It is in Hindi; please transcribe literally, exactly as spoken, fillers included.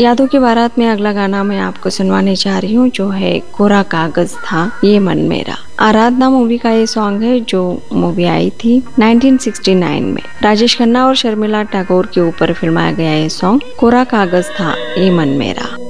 यादों की बारात में अगला गाना मैं आपको सुनवाने जा रही हूँ, जो है कोरा कागज था ये मन मेरा। आराधना मूवी का ये सॉन्ग है, जो मूवी आई थी नाइनटीन सिक्सटी नाइन में। राजेश खन्ना और शर्मिला टैगोर के ऊपर फिल्माया गया ये सॉन्ग कोरा कागज था ये मन मेरा।